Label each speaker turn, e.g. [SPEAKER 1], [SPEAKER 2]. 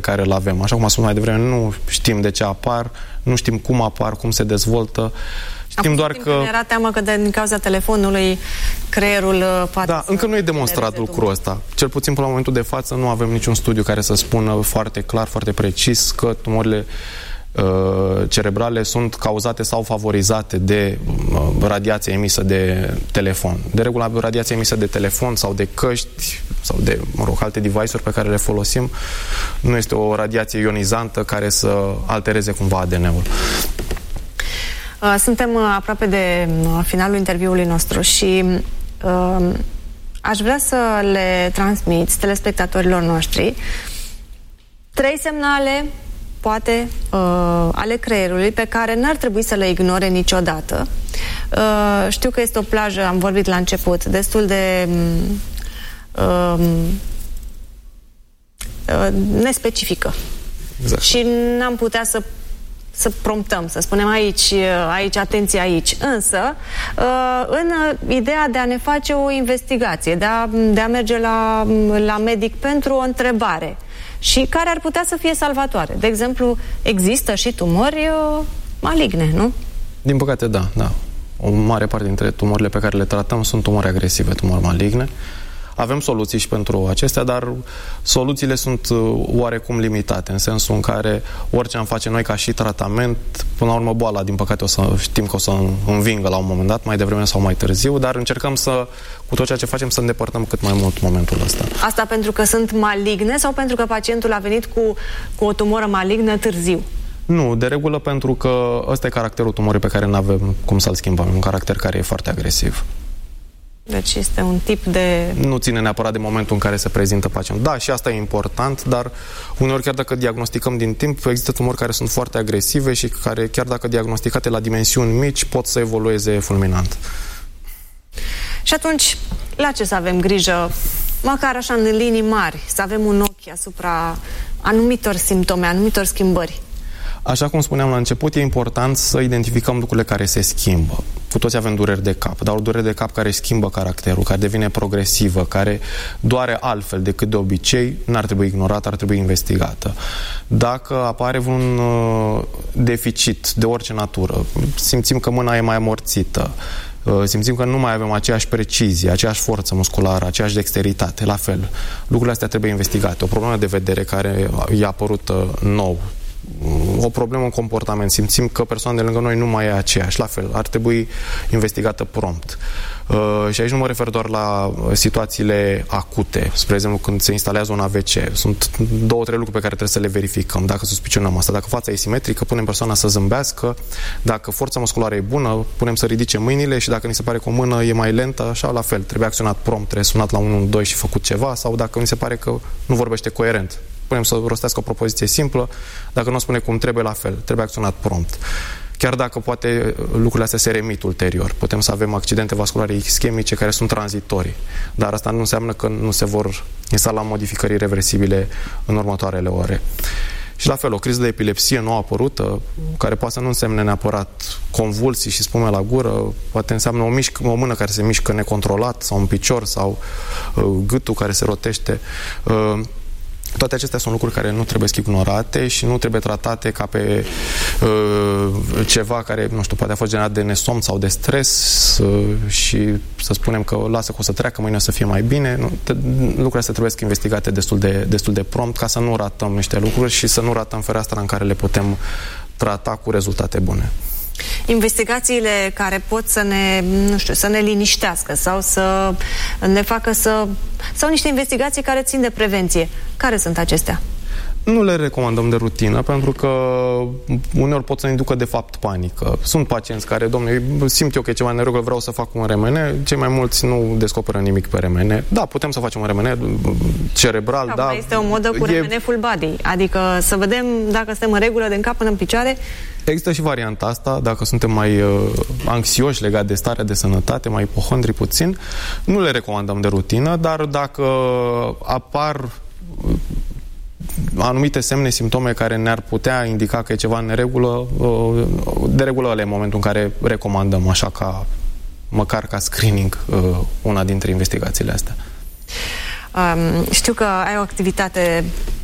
[SPEAKER 1] care îl avem. Așa cum am spus mai devreme, nu știm de ce apar, nu știm cum apar, cum se dezvoltă. Știm doar că
[SPEAKER 2] ne era teamă că din cauza telefonului creierul poate.
[SPEAKER 1] Da, încă nu e demonstrat lucrul ăsta. Cel puțin până la momentul de față nu avem niciun studiu care să spună foarte clar, foarte precis că tumorile cerebrale sunt cauzate sau favorizate de radiația emisă de telefon. De regulă, radiația emisă de telefon sau de căști sau de, alte device-uri pe care le folosim nu este o radiație ionizantă care să altereze cumva ADN-ul.
[SPEAKER 2] Suntem aproape de finalul interviului nostru și aș vrea să le transmiți telespectatorilor noștri 3 semnale, poate, ale creierului pe care n-ar trebui să le ignore niciodată. Știu că este o plajă, am vorbit la început, destul de nespecifică. Exact. Și n-am putea să promptăm, să spunem aici, atenție aici. Însă, în ideea de a ne face o investigație, de a merge la medic pentru o întrebare și care ar putea să fie salvatoare. De exemplu, există și tumori maligne, nu?
[SPEAKER 1] Din păcate, da. O mare parte dintre tumorile pe care le tratăm sunt tumori agresive, tumori maligne. Avem soluții și pentru acestea, dar soluțiile sunt oarecum limitate, în sensul în care orice am face noi ca și tratament, până la urmă boala, din păcate, știm că o să învingă la un moment dat, mai devreme sau mai târziu, dar încercăm cu tot ceea ce facem, să îndepărtăm cât mai mult momentul ăsta.
[SPEAKER 2] Asta pentru că sunt maligne sau pentru că pacientul a venit cu o tumoră malignă târziu?
[SPEAKER 1] Nu, de regulă pentru că ăsta e caracterul tumorii pe care nu avem cum să-l schimbăm, un caracter care e foarte agresiv.
[SPEAKER 2] Deci este un tip de...
[SPEAKER 1] Nu ține neapărat de momentul în care se prezintă pacientul. Da, și asta e important, dar uneori chiar dacă diagnosticăm din timp, există tumori care sunt foarte agresive și care, chiar dacă diagnosticate la dimensiuni mici, pot să evolueze fulminant.
[SPEAKER 2] Și atunci, la ce să avem grijă? Măcar așa în linii mari, să avem un ochi asupra anumitor simptome, anumitor schimbări.
[SPEAKER 1] Așa cum spuneam la început, e important să identificăm lucrurile care se schimbă. Cu toți avem dureri de cap, dar o durere de cap care schimbă caracterul, care devine progresivă, care doare altfel decât de obicei, n-ar trebui ignorată, ar trebui investigată. Dacă apare un deficit de orice natură, simțim că mâna e mai amorțită, simțim că nu mai avem aceeași precizie, aceeași forță musculară, aceeași dexteritate, la fel. Lucrurile astea trebuie investigate. O problemă de vedere care i-a apărut nou, o problemă în comportament, simțim că persoana de lângă noi nu mai e aceeași, la fel, ar trebui investigată prompt. Și aici nu mă refer doar la situațiile acute, spre exemplu când se instalează un AVC, sunt 2-3 lucruri pe care trebuie să le verificăm, dacă suspicionăm asta, dacă fața e simetrică, punem persoana să zâmbească, dacă forța musculară e bună, punem să ridice mâinile și dacă ni se pare că o mână e mai lentă, așa, la fel, trebuie acționat prompt, trebuie sunat la 112 și făcut ceva, sau dacă ni se pare că nu vorbește coerent, punem să rostească o propoziție simplă, dacă nu o spune cum trebuie, la fel, trebuie acționat prompt. Chiar dacă poate lucrurile astea se remit ulterior. Putem să avem accidente vasculare ischemice care sunt tranzitorii, dar asta nu înseamnă că nu se vor instala modificări irreversibile în următoarele ore. Și la fel, o criză de epilepsie nouă apărută, care poate să nu însemne neapărat convulsii și spume la gură, poate înseamnă o mână care se mișcă necontrolat, sau un picior, sau gâtul care se rotește. Toate acestea sunt lucruri care nu trebuie ignorate și nu trebuie tratate ca pe ceva care, nu știu, poate a fost generat de nesomn sau de stres și să spunem că lasă că o să treacă, mâine o să fie mai bine. Lucrurile astea trebuie investigate destul de prompt ca să nu ratăm niște lucruri și să nu ratăm fereastra în care le putem trata cu rezultate bune.
[SPEAKER 2] Investigațiile care pot să ne, nu știu, să ne liniștească sau să ne facă sau niște investigații care țin de prevenție. Care sunt acestea?
[SPEAKER 1] Nu le recomandăm de rutină, pentru că uneori pot să ne inducă de fapt panică. Sunt pacienți care, domnule, simt eu că e ceva neregulă, vreau să fac un RMN, cei mai mulți nu descoperă nimic pe RMN. Da, putem să facem un RMN cerebral, da.
[SPEAKER 2] Este o modă cu RMN full body, adică să vedem dacă suntem în regulă de cap până în picioare.
[SPEAKER 1] Există și varianta asta, dacă suntem mai anxioși legat de starea de sănătate, mai ipohondri puțin, nu le recomandăm de rutină, dar dacă apar anumite semne, simptome care ne-ar putea indica că e ceva în neregulă, de regulă ăla e momentul în care recomandăm, așa ca, măcar ca screening, una dintre investigațiile astea.
[SPEAKER 2] Știu că ai o activitate